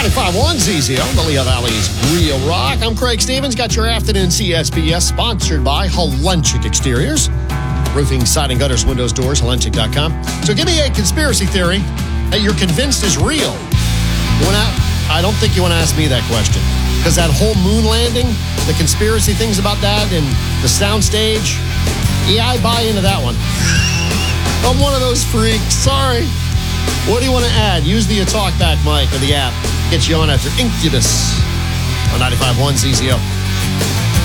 95.1 ZZO, the Lehigh Valley's Real Rock. I'm Craig Stevens. Got your afternoon CSBS sponsored by Halenchik Exteriors. Roofing, siding, gutters, windows, doors, halenchik.com. So give me a conspiracy theory that you're convinced is real. I don't think you want to ask me that question. Because that whole moon landing, the conspiracy things about that and the soundstage, yeah, I buy into that one. I'm one of those freaks. Sorry. What do you want to add? Use the TalkBack mic or the app. Get you on after Incubus on 95.1 ZZO.